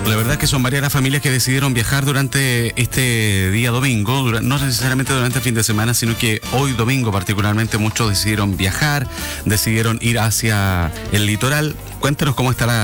La verdad que son varias las familias que decidieron viajar durante este día domingo, no necesariamente durante el fin de semana, sino que hoy domingo particularmente muchos decidieron viajar, decidieron ir hacia el litoral. Cuéntanos cómo está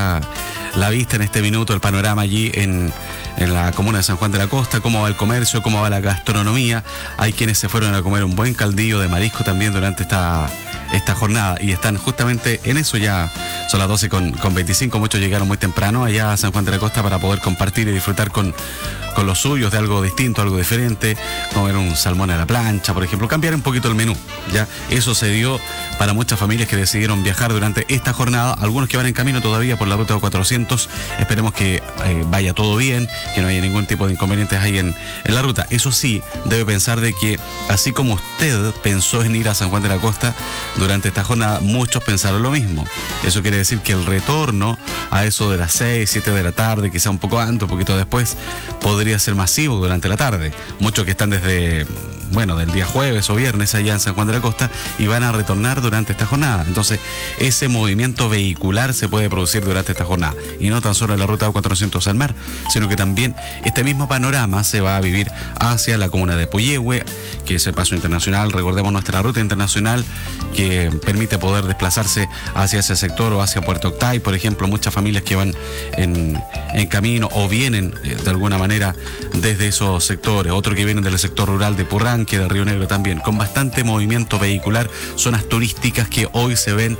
la vista en este minuto, el panorama allí en la comuna de San Juan de la Costa, cómo va el comercio, cómo va la gastronomía. Hay quienes se fueron a comer un buen caldillo de marisco también durante esta jornada y están justamente en eso. Ya son las 12:25, muchos llegaron muy temprano allá a San Juan de la Costa para poder compartir y disfrutar con los suyos de algo distinto, algo diferente, comer un salmón a la plancha, por ejemplo, cambiar un poquito el menú. Ya eso se dio para muchas familias que decidieron viajar durante esta jornada, algunos que van en camino todavía por la ruta 400, esperemos que vaya todo bien, que no haya ningún tipo de inconvenientes ahí en la ruta. Eso sí, debe pensar de que así como usted pensó en ir a San Juan de la Costa durante esta jornada, muchos pensaron lo mismo. Eso quiere decir que el retorno a eso de las 6, 7 de la tarde, quizá un poco antes, un poquito después, podría ser masivo durante la tarde. Muchos que están desde, del día jueves o viernes allá en San Juan de la Costa y van a retornar durante esta jornada. Entonces, ese movimiento vehicular se puede producir durante esta jornada. Y no tan solo en la ruta 400 al mar, sino que también este mismo panorama se va a vivir hacia la comuna de Puyehue, que es el paso internacional. Recordemos nuestra ruta internacional que permite poder desplazarse hacia ese sector o hacia Puerto Octay, por ejemplo, muchas familias que van en camino o vienen de alguna manera desde esos sectores, otros que vienen del sector rural de Purranque, de Río Negro también, con bastante movimiento vehicular, zonas turísticas que hoy se ven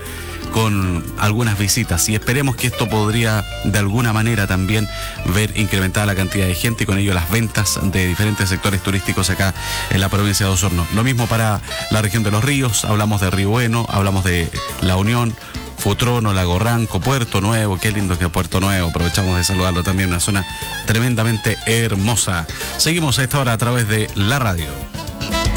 con algunas visitas y esperemos que esto podría de alguna manera también ver incrementada la cantidad de gente y con ello las ventas de diferentes sectores turísticos acá en la provincia de Osorno. Lo mismo para la región de Los Ríos, hablamos de Río Bueno, hablamos de La Unión, Futrono, Lago Ranco, Puerto Nuevo. Qué lindo que es Puerto Nuevo, aprovechamos de saludarlo también, una zona tremendamente hermosa. Seguimos a esta hora a través de la radio.